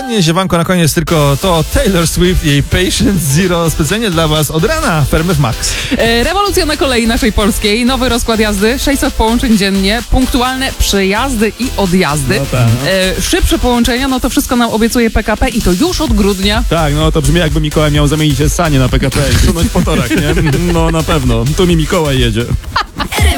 Siewanko, na koniec tylko to Taylor Swift i jej Patient Zero specjalnie dla was od rana w RMF Max. Rewolucja na kolei naszej polskiej, nowy rozkład jazdy, 600 połączeń dziennie, punktualne przyjazdy i odjazdy. No tak. Szybsze połączenia, no to wszystko nam obiecuje PKP i to już od grudnia. Tak, no to brzmi jakby Mikołaj miał zamienić sanie na PKP i sunąć po torach, nie? No na pewno, tu mi Mikołaj jedzie.